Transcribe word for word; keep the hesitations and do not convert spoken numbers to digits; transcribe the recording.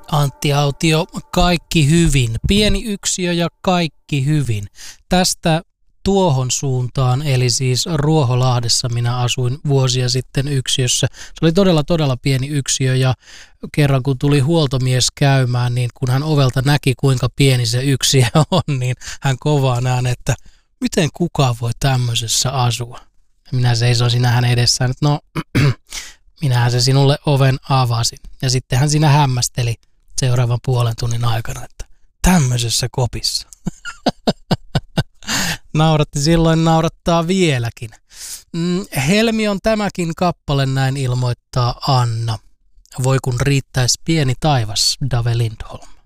Antti Autio, kaikki hyvin. Pieni yksiö ja kaikki hyvin. Tästä tuohon suuntaan, eli siis Ruoholahdessa minä asuin vuosia sitten yksiössä. Se oli todella, todella pieni yksiö ja kerran kun tuli huoltomies käymään, niin kun hän ovelta näki kuinka pieni se yksiö on, niin hän kovaan ääneen, että miten kukaan voi tämmöisessä asua. Minä seisoin siinä hänen edessään, että no minähän se sinulle oven avasin. Ja sitten hän siinä hämmästeli seuraavan puolen tunnin aikana, että tämmöisessä kopissa. Nauratti silloin, naurattaa vieläkin. Mm, Helmi on tämäkin kappale, näin ilmoittaa Anna. Voi kun riittäisi pieni taivas, Dave Lindholm.